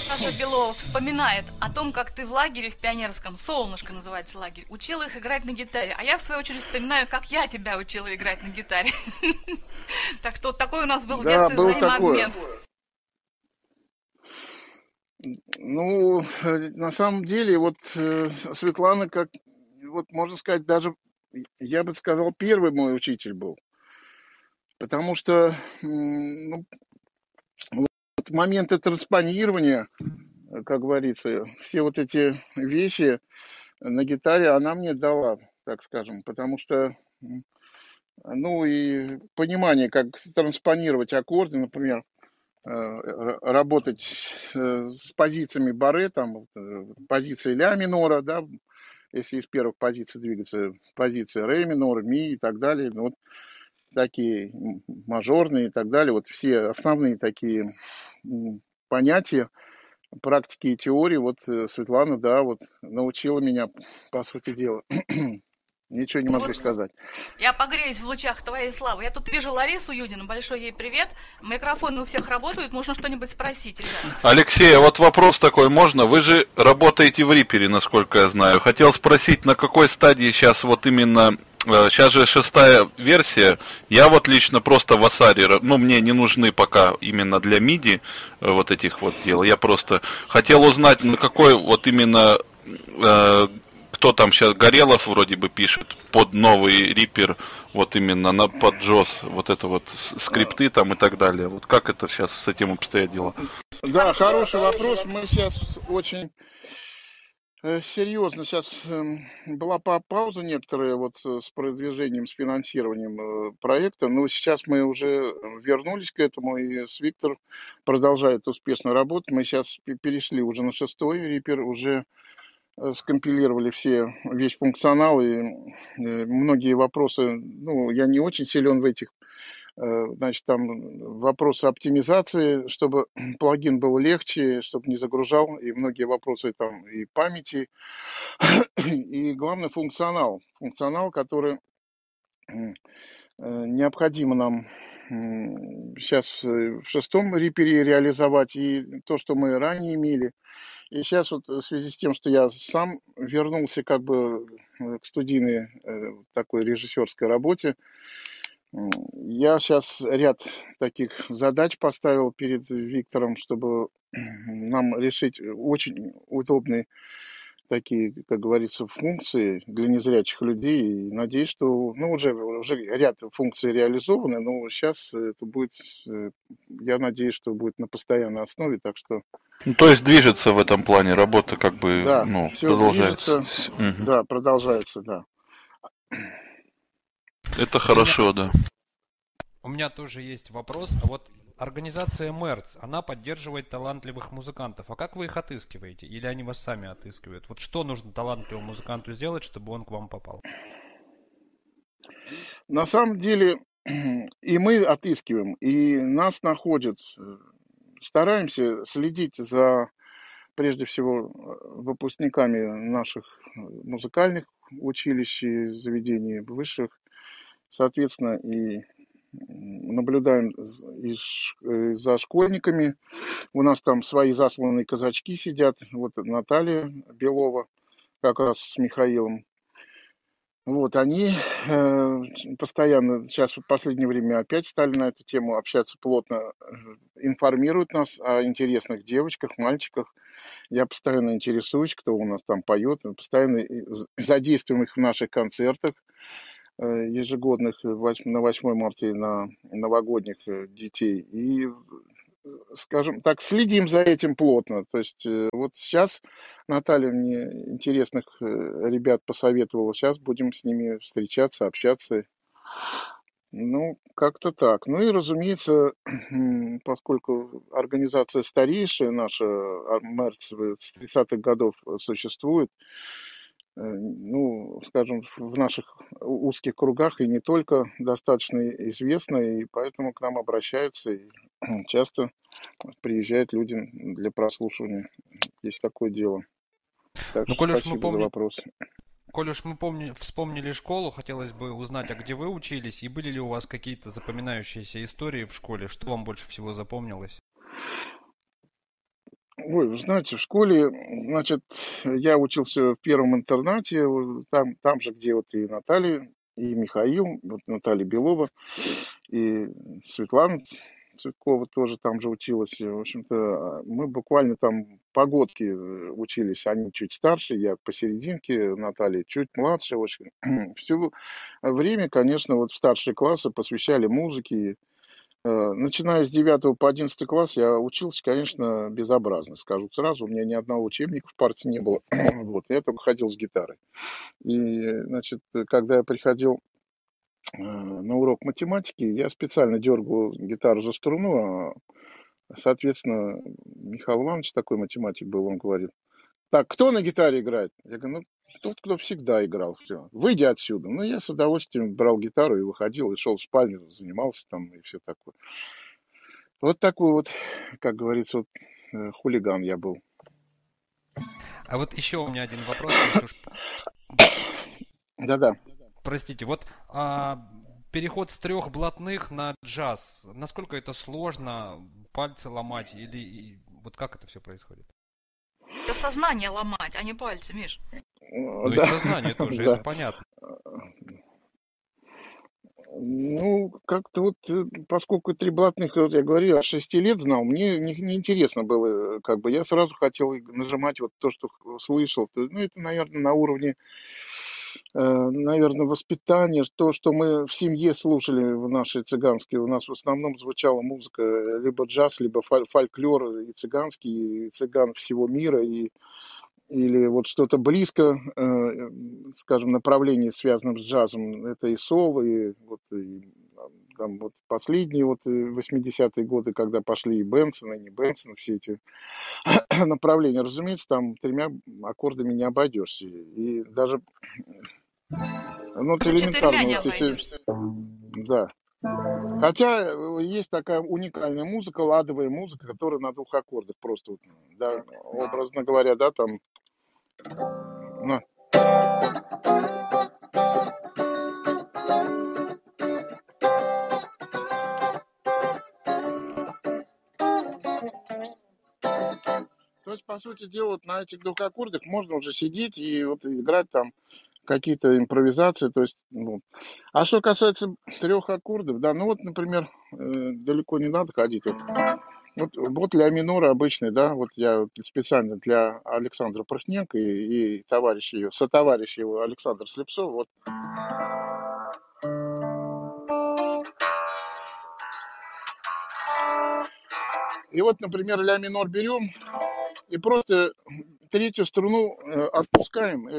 Саша Белова вспоминает о том, как ты в лагере в пионерском, «Солнышко» называется лагерь, учила их играть на гитаре. А я, в свою очередь, вспоминаю, как я тебя учила играть на гитаре. Так что вот такой у нас был в Да, детстве было такое. взаимообмен. Ну, на самом деле, вот Светлана, как, вот можно сказать, даже, я бы сказал, первый мой учитель был. Потому что, ну, вот моменты транспонирования, как говорится, все вот эти вещи на гитаре она мне дала, так скажем. Потому что, ну, и понимание, как транспонировать аккорды, например, работать с позициями барре, там, позиции ля минора, да, если из первых позиций двигаться, позиции ре минора, ми и так далее, ну, вот такие мажорные и так далее, вот все основные такие понятия, практики и теории, вот Светлана, да, вот научила меня, по сути дела. Ничего не могу Вот сказать. я погреюсь в лучах твоей славы. Я тут вижу Ларису Юдину, большой ей привет. Микрофоны у всех работают, можно что-нибудь спросить, ребята. Алексей, а вот вопрос такой можно? Вы же работаете в Рипере, насколько я знаю. Хотел спросить, на какой стадии сейчас вот именно... Сейчас же 6-я версия. Я вот лично просто в Асаре, ну, мне не нужны пока именно для MIDI вот этих вот дел. Я просто хотел узнать, на какой вот именно... Кто там сейчас, Горелов вроде бы пишет под новый Reaper, вот именно под JOS, вот это вот скрипты там и так далее. Вот как это сейчас с этим обстоят дела? Да, хороший вопрос. Мы сейчас очень серьезно. Сейчас была пауза некоторая вот с продвижением, с финансированием проекта. Но сейчас мы уже вернулись к этому, и с Виктор продолжает успешно работать. Мы сейчас перешли уже на 6-й Reaper, уже скомпилировали весь функционал, и многие вопросы, ну, я не очень силен в этих, значит, там вопросы оптимизации, чтобы плагин был легче, чтобы не загружал, и многие вопросы там и памяти, и главный функционал, который необходимо нам сейчас в 6-м Reaper реализовать, и то, что мы ранее имели. И сейчас вот в связи с тем, что я сам вернулся как бы к студийной такой режиссерской работе, я сейчас ряд таких задач поставил перед Виктором, чтобы нам решить очень удобные такие, как говорится, функции для незрячих людей. И надеюсь, что, ну, уже ряд функций реализованы, но сейчас это будет, я надеюсь, что будет на постоянной основе, так что... Ну, то есть движется в этом плане, работа как бы, Да, ну, все продолжается. движется, да, продолжается, да. Это хорошо, да. У меня тоже есть вопрос. А вот организация МЕРЦ, она поддерживает талантливых музыкантов. А как вы их отыскиваете? Или они вас сами отыскивают? Вот что нужно талантливому музыканту сделать, чтобы он к вам попал? На самом деле и мы отыскиваем, и нас находят. Стараемся следить за, прежде всего, выпускниками наших музыкальных училищ и заведений высших. Соответственно, и наблюдаем за школьниками. У нас там свои засланные казачки сидят. Вот Наталья Белова как раз с Михаилом. Вот они постоянно, сейчас в последнее время опять стали на эту тему общаться плотно, информируют нас о интересных девочках, мальчиках. Я постоянно интересуюсь, кто у нас там поет, постоянно задействуем их в наших концертах ежегодных на 8 марта и на новогодних детей. И, скажем так, следим за этим плотно. То есть вот сейчас Наталья мне интересных ребят посоветовала. Сейчас будем с ними встречаться, общаться. Ну, как-то так. Ну и, разумеется, поскольку организация старейшая наша, МЕРЦ с 30-х годов существует, ну, скажем, в наших узких кругах и не только достаточно известна, и поэтому к нам обращаются, и часто приезжают люди для прослушивания. Есть такое дело. Так что спасибо за вопрос. Коль уж мы вспомнили школу, хотелось бы узнать, а где вы учились, и были ли у вас какие-то запоминающиеся истории в школе? Что вам больше всего запомнилось? Ой, вы знаете, в школе, значит, я учился в первом интернате, там же, где вот и Наталья, и Михаил, вот Наталья Белова, и Светлана Цветкова тоже там же училась. И, в общем-то, мы буквально там погодки учились, они чуть старше, я посерединке, Наталья чуть младше. В общем, все время, конечно, вот в старшие классы посвящали музыке. Начиная с 9 по 11 класс я учился, конечно, безобразно, скажу сразу. У меня ни одного учебника в парте не было. Вот, я только ходил с гитарой. И, значит, когда я приходил на урок математики, я специально дергал гитару за струну, соответственно, Михаил Иванович, такой математик был, он говорит: так, кто на гитаре играет? Я говорю: ну, тот, кто всегда играл. Все, выйди отсюда. Ну, я с удовольствием брал гитару и выходил, и шел в спальню, занимался там и все такое. Вот такой вот, как говорится, вот, хулиган я был. А вот еще у меня один вопрос. Да-да. Простите, вот переход с 3 блатных на джаз, насколько это сложно, пальцы ломать или вот как это все происходит? Это сознание ломать, а не пальцы, Миш. Ну Да. и сознание тоже, Да. это понятно. Ну, как-то вот, поскольку 3 блатных, вот я говорю, я с 6 лет знал, мне не интересно было, как бы, я сразу хотел нажимать вот то, что слышал. Ну, это, наверное, на уровне, наверное, воспитания, то, что мы в семье слушали в нашей цыганской. У нас в основном звучала музыка либо джаз, либо фольклор, и цыганский, и цыган всего мира, или вот что-то близко, скажем, направление, связанное с джазом, это и сол, и вот, там вот последние вот 80-е годы, когда пошли и Бенсон, и не Бенсон, все эти направления, разумеется, там 3 аккордами не обойдешься. И даже, ну, это Даже 4 элементарно. не Вот если, обойдешься. да. Хотя есть такая уникальная музыка, ладовая музыка, которая на 2 аккордах просто, вот, да, образно говоря, да, там. На. То есть, по сути дела, вот на этих 2 аккордах можно уже сидеть и вот играть там какие-то импровизации. То есть, ну. А что касается 3 аккордов, да, ну вот, например, далеко не надо ходить. Вот ля минора обычный, да, вот я вот специально для Александра Порохненко и товарища его, сотоварища его Александра Слепцова, вот. И вот, например, ля минор берем и просто 3-ю струну отпускаем,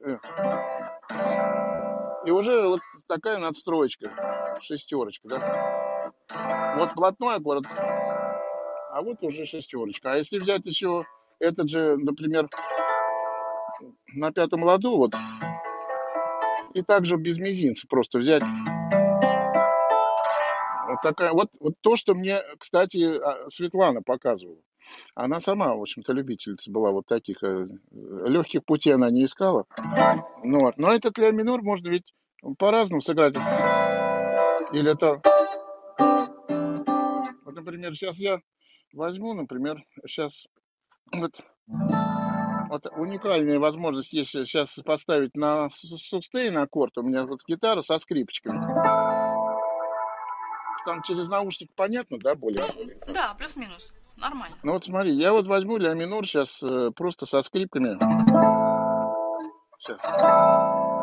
и уже вот такая надстроечка, 6-рочка, да. Вот блатной аккорд, а вот уже 6-рочка. А если взять еще этот же, например, на 5-м ладу, вот, и также без мизинца просто взять. Вот такая, вот то, что мне, кстати, Светлана показывала. Она сама, в общем-то, любительница была вот таких легких путей она не искала. Ну, вот. Но этот ля минор можно ведь по-разному сыграть. Или это... Вот, например, сейчас я возьму, например, сейчас вот уникальная возможность есть сейчас поставить на сустейн аккорд. У меня вот гитара со скрипочками. Там через наушник понятно, да, более? Да, плюс-минус. Нормально. Ну вот смотри, я вот возьму ля минор сейчас просто со скрипками. Сейчас.